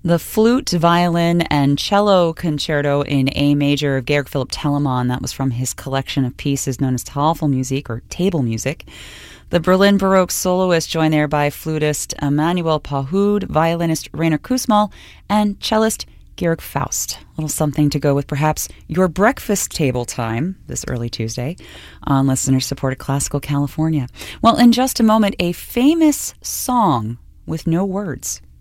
The flute, violin, and cello concerto in A major of Georg Philipp Telemann. That was from his collection of pieces known as Tafelmusik or table music. The Berlin Baroque soloist joined there by flutist Emmanuel Pahud, violinist Rainer Kussmaul, and cellist Georg Faust. A little something to go with perhaps your breakfast table time this early Tuesday on listener-supported Classical California. Well, in just a moment, a famous song with no words.